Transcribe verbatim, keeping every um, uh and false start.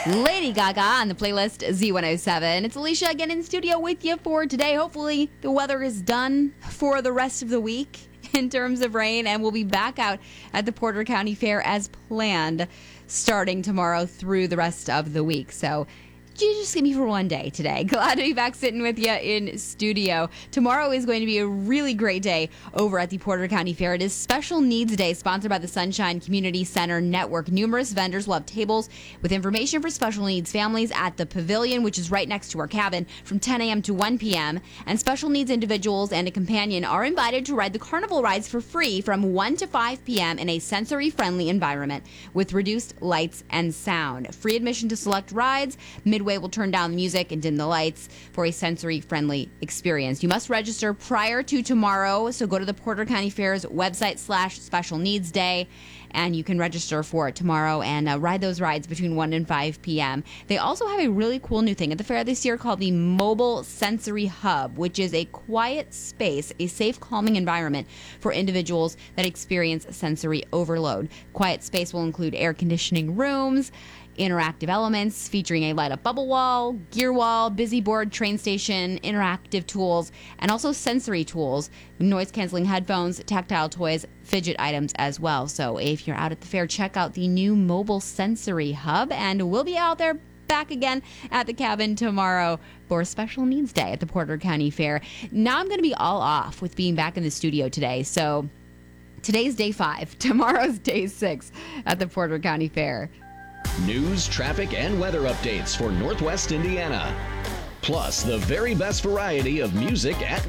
Lady Gaga on the playlist Z one oh seven. It's Alicia again in studio with you for today. Hopefully the weather is done for the rest of the week in terms of rain, and we'll be back out at the Porter County Fair as planned starting tomorrow through the rest of the week. So you just get me for one day today. Glad to be back sitting with you in studio. Tomorrow is going to be a really great day over at the Porter County Fair. It is Special Needs Day, sponsored by the Sunshine Community Center Network. Numerous vendors will have tables with information for special needs families at the pavilion, which is right next to our cabin, from ten a.m. to one p.m. And special needs individuals and a companion are invited to ride the carnival rides for free from one to five p.m. in a sensory-friendly environment with reduced lights and sound. Free admission to select rides. Midway will turn down the music and dim the lights for a sensory-friendly experience. You must register prior to tomorrow, so go to the Porter County Fair's website slash Special Needs Day, and you can register for it tomorrow and uh, ride those rides between one and five p.m. They also have a really cool new thing at the fair this year called the Mobile Sensory Hub, which is a quiet space, a safe, calming environment for individuals that experience sensory overload. Quiet space will include air conditioning rooms, interactive elements featuring a light-up bubble wall, gear wall, busy board, train station, interactive tools, and also sensory tools, noise-canceling headphones, tactile toys, fidget items as well. So if you're out at the fair, check out the new Mobile Sensory Hub, and we'll be out there back again at the cabin tomorrow for Special Needs Day at the Porter County Fair. Now I'm going to be all off with being back in the studio today, so today's day five, tomorrow's day six at the Porter County Fair. News, traffic, and weather updates for Northwest Indiana. Plus, the very best variety of music at